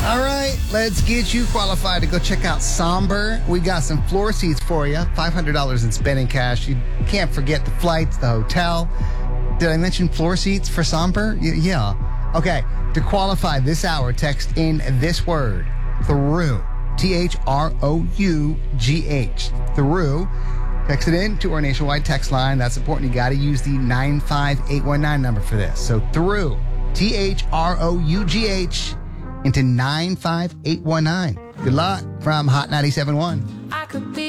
All right, let's get you qualified to go check out Somber. We got some floor seats for you, $500 in spending cash. You can't forget the flights, the hotel. Did I mention floor seats for Somber? Yeah. Okay, to qualify this hour, text in this word, through, THROUGH, through. Text it in to our nationwide text line. That's important. You got to use the 95819 number for this. So through, THROUGH, into 95819. Good luck from Hot 97.1. I could be